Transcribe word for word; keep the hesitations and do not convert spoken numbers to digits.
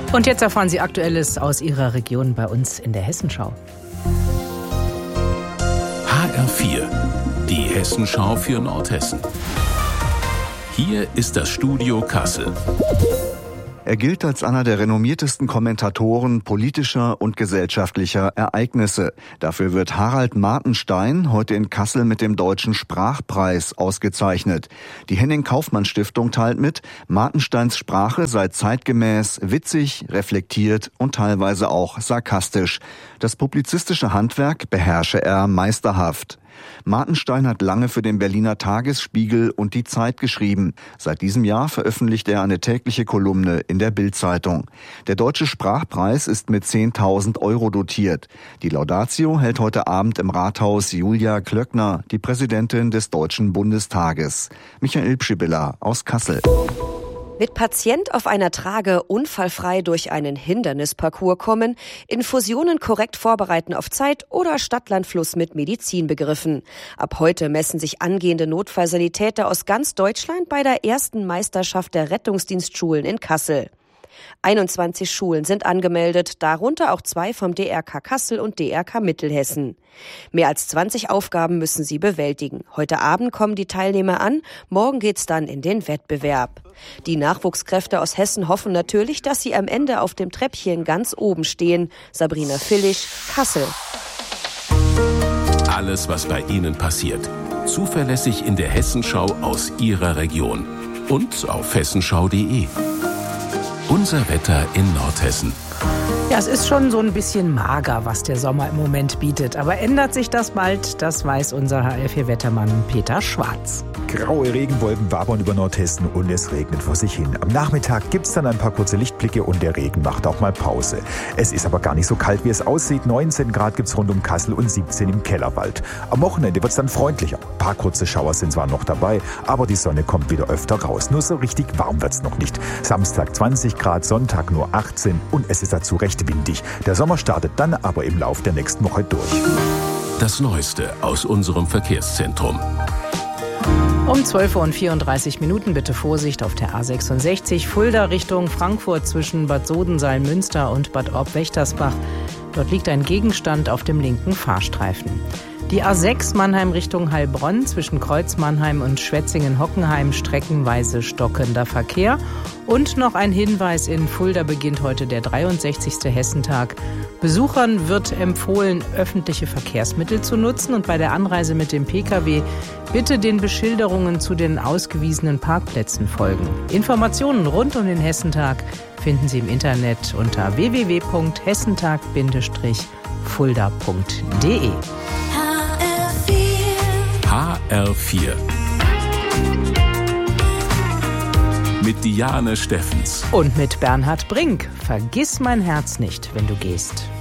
Und jetzt erfahren Sie Aktuelles aus Ihrer Region bei uns in der Hessenschau. H R vier, die Hessenschau für Nordhessen. Hier ist das Studio Kassel. Er gilt als einer der renommiertesten Kommentatoren politischer und gesellschaftlicher Ereignisse. Dafür wird Harald Martenstein heute in Kassel mit dem Deutschen Sprachpreis ausgezeichnet. Die Henning-Kaufmann-Stiftung teilt mit, Martensteins Sprache sei zeitgemäß, witzig, reflektiert und teilweise auch sarkastisch. Das publizistische Handwerk beherrsche er meisterhaft. Martenstein hat lange für den Berliner Tagesspiegel und die Zeit geschrieben. Seit diesem Jahr veröffentlicht er eine tägliche Kolumne in der Bild-Zeitung. Der Deutsche Sprachpreis ist mit zehntausend Euro dotiert. Die Laudatio hält heute Abend im Rathaus Julia Klöckner, die Präsidentin des Deutschen Bundestages. Michael Pschibilla aus Kassel. Mit Patient auf einer Trage unfallfrei durch einen Hindernisparcours kommen, Infusionen korrekt vorbereiten auf Zeit oder Stadt-Land-Fluss mit Medizinbegriffen. Ab heute messen sich angehende Notfallsanitäter aus ganz Deutschland bei der ersten Meisterschaft der Rettungsdienstschulen in Kassel. einundzwanzig Schulen sind angemeldet, darunter auch zwei vom D R K Kassel und D R K Mittelhessen. Mehr als zwanzig Aufgaben müssen sie bewältigen. Heute Abend kommen die Teilnehmer an, morgen geht's dann in den Wettbewerb. Die Nachwuchskräfte aus Hessen hoffen natürlich, dass sie am Ende auf dem Treppchen ganz oben stehen. Sabrina Villig, Kassel. Alles, was bei Ihnen passiert, zuverlässig in der Hessenschau aus Ihrer Region und auf hessenschau punkt de. Unser Wetter in Nordhessen. Ja, es ist schon so ein bisschen mager, was der Sommer im Moment bietet. Aber ändert sich das bald? Das weiß unser H R vier Wettermann Peter Schwarz. Graue Regenwolken wabern über Nordhessen und es regnet vor sich hin. Am Nachmittag gibt's dann ein paar kurze Lichtblicke und der Regen macht auch mal Pause. Es ist aber gar nicht so kalt, wie es aussieht. neunzehn Grad gibt's rund um Kassel und siebzehn im Kellerwald. Am Wochenende wird's dann freundlicher. Ein paar kurze Schauer sind zwar noch dabei, aber die Sonne kommt wieder öfter raus. Nur so richtig warm wird's noch nicht. Samstag zwanzig Grad, Sonntag nur achtzehn und es ist dazu recht windig. Der Sommer startet dann aber im Lauf der nächsten Woche durch. Das Neueste aus unserem Verkehrszentrum. Um zwölf Uhr und vierunddreißig Minuten bitte Vorsicht auf der A sechsundsechzig, Fulda Richtung Frankfurt zwischen Bad Sodenseil-Münster und Bad Orb-Wächtersbach. Dort liegt ein Gegenstand auf dem linken Fahrstreifen. Die A sechs Mannheim Richtung Heilbronn zwischen Kreuz Mannheim und Schwetzingen-Hockenheim streckenweise stockender Verkehr. Und noch ein Hinweis, in Fulda beginnt heute der dreiundsechzigste Hessentag. Besuchern wird empfohlen, öffentliche Verkehrsmittel zu nutzen und bei der Anreise mit dem Pkw bitte den Beschilderungen zu den ausgewiesenen Parkplätzen folgen. Informationen rund um den Hessentag finden Sie im Internet unter w w w punkt hessentag Bindestrich fulda punkt de. H R vier mit Diane Steffens und mit Bernhard Brink. Vergiss mein Herz nicht, wenn du gehst.